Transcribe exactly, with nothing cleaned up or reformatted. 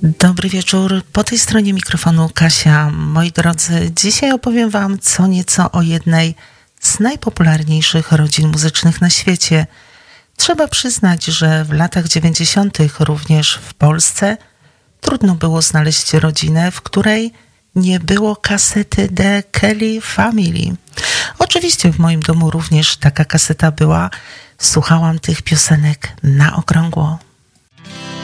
Dobry wieczór, po tej stronie mikrofonu Kasia. Moi drodzy, dzisiaj opowiem wam co nieco o jednej z najpopularniejszych rodzin muzycznych na świecie. Trzeba przyznać, że w latach dziewięćdziesiątych również w Polsce trudno było znaleźć rodzinę, w której nie było kasety The Kelly Family. Oczywiście w moim domu również taka kaseta była. Słuchałam tych piosenek na okrągło.